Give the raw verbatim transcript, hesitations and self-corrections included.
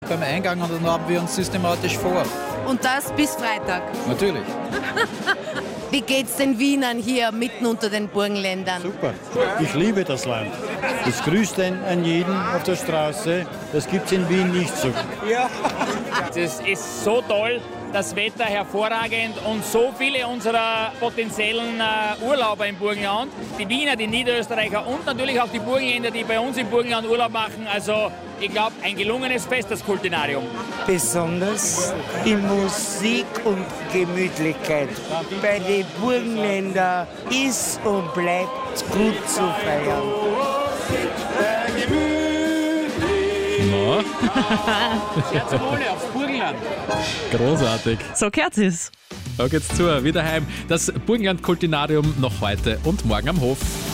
beim Eingang und dann haben wir uns systematisch vor. Und das bis Freitag? Natürlich. Wie geht's den Wienern hier mitten unter den Burgenländern? Super. Ich liebe das Land. Das grüßt an jeden auf der Straße. Das gibt's in Wien nicht so. Ja. Das ist so toll. Das Wetter hervorragend und so viele unserer potenziellen äh, Urlauber im Burgenland, die Wiener, die Niederösterreicher und natürlich auch die Burgenländer, die bei uns im Burgenland Urlaub machen. Also ich glaube, ein gelungenes Fest, das Kultinarium. Besonders in Musik und Gemütlichkeit. Bei den Burgenländern ist und bleibt gut zu feiern. No. Sehr zum Wohle aufs Burgenland. Großartig. So gehört es. Da geht's zu. Wieder heim. Das Burgenland Kultinarium noch heute und morgen am Hof.